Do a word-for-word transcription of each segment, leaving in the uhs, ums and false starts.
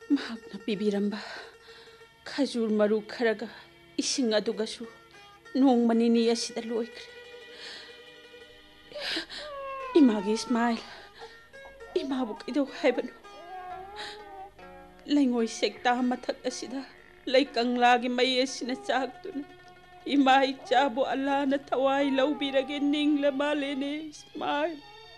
mahakna pibiramba khajur maru kharaga ising adugasu nong manini asida loikre. Imagi Ismail, imabu kaidaw haibano. Laingoy sekta mathak asida laikang lagi may asina chagtuna. Imay chabo ala na taway laubirage ning lamalene Ismail.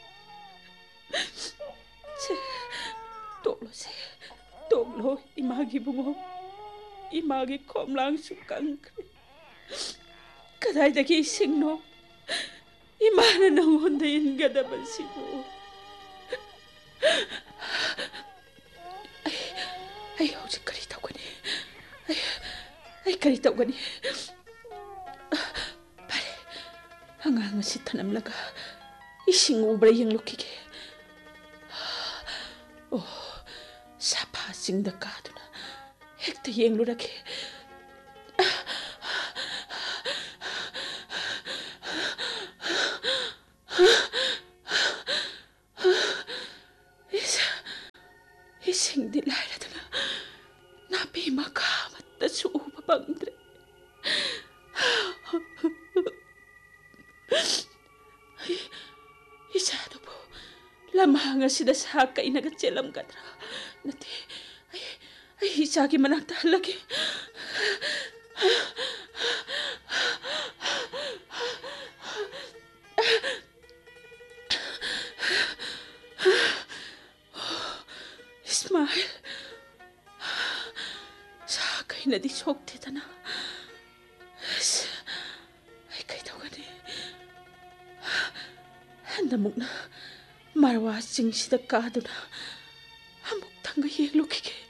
Se, tolo se, tolo imagi bungo. Imagi komlang sukangkre. Kadaydagi ising no. Imana nang hondayin gadaban sibo. Ay, ay, hawjik karitaw gani. Ay, ay, karitaw gani. Pare, hangang si tanam laga. Ising ubra yung lukike. Oh, sapa sing dakado na. Hekta yung lurake. Ising dilayla na napi makamat na suupa bangdre. Ay, isado po. Lamang nga sinasakay nagatselam kadra. Nati, ay, ay, isagi manang talagi. Ismail, sakay na di sokti na. Ay, kay daw gani. Handamok na marwasing sidagkado na. Hamok tanggay yung lukike.